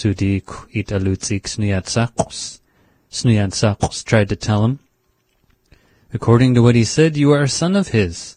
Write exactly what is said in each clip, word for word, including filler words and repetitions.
Tsudik italutsik snuyatsakos. Snuyatsakos tried to tell him. According to what he said, you are a son of his.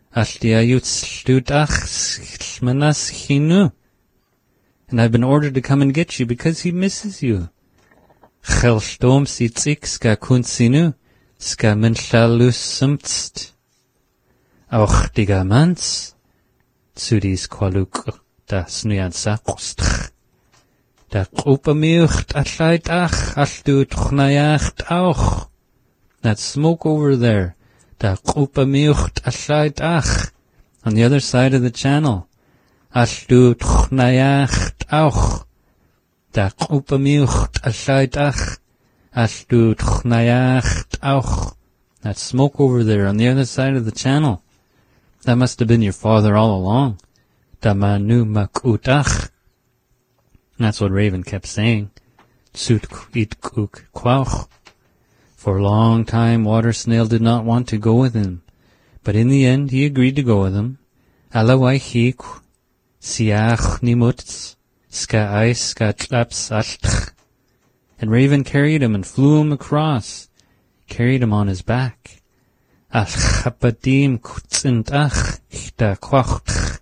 And I've been ordered to come and get you because he misses you. Chelshtom sitzik ska kunsinu, ska menschalus sumtst. Auch digamans, Tsudis kwaluk da snuyatsakos. Da upamiucht atlaitach, altu tchnayacht auch. That smoke over there, da upamiucht atlaitach, on the other side of the channel. Altu tchnayacht auch. Da upamiucht atlaitach, altu tchnayacht auch. That smoke over there on the other side of the channel. That must have been your father all along. Da manu makutach. That's what Raven kept saying. Tsut it kuk kwauch. For a long time, Water Snail did not want to go with him, but in the end he agreed to go with him. Alawai hik, siach nimuts, ska ice ska tlaps altch. And Raven carried him and flew him across, carried him on his back. Al chapadim kutzintach, chta kwach,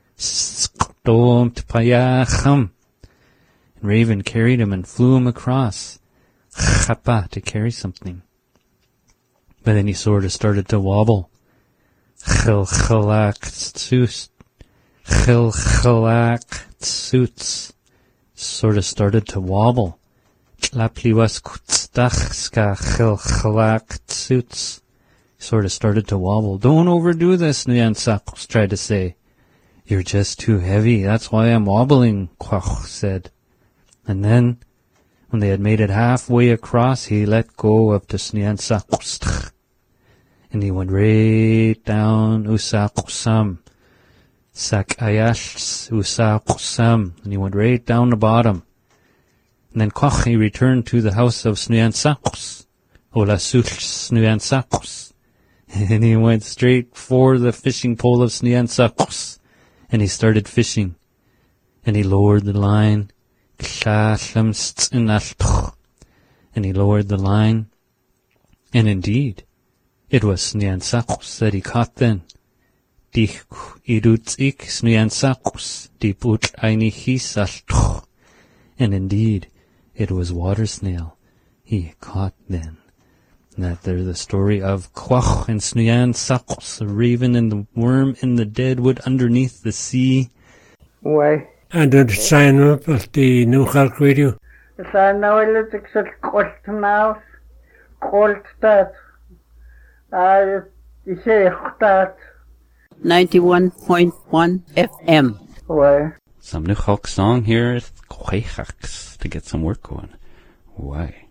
skdom tpayacham. And Raven carried him and flew him across, chapa, to carry something. But then he sort of started to wobble. Chil chilak tsuts, chil chilak tsuts, sort of started to wobble. Tlapliwas kutstach ska chil chilak tsuts, sort of started to wobble. Don't overdo this, Snuyatsakos tried to say. You're just too heavy, that's why I'm wobbling, Kwach said. And then, when they had made it halfway across, he let go of the Snuyatsakos. And he went right down Usakosam. Sakayash Usakosam. And he went right down the bottom. And then Kwach, he returned to the house of Snuyatsakos. Olasuch Snuyatsakos. And he went straight for the fishing pole of Snuyatsakos. And he started fishing. And he lowered the line. And he lowered the line. And indeed, it was Snuyatsakos that he caught then. Dich idutzik Snuyatsakos, diput ainichis altuch. And indeed, it was Water Snail he caught then. And that there's the story of Kwach and Snuyatsakos, the raven and the worm in the dead wood underneath the sea. Why? And did it sign up at the New Halk Radio? It's a novel that's called Mouse, called that. I say that. ninety-one point one F M. Why? Some New Halk song here at Quayhax to get some work going. Why?